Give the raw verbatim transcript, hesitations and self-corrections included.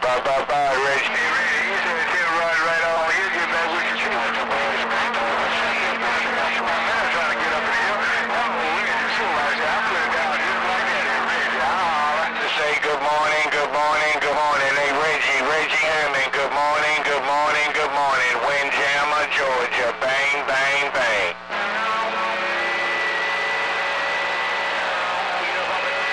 Bye, bye, bye, Reggie. Hey, Reggie, you said Tim run right on. He'll get back with you, too. I'm trying to get up in here. Oh, look at you, supervisor. I put it down just like that, hey, Reggie. Ah, to say good morning, good morning, good morning. Hey, Reggie, Reggie Hammond, good morning, good morning, good morning. Windjammer, Georgia. Bang, bang, bang.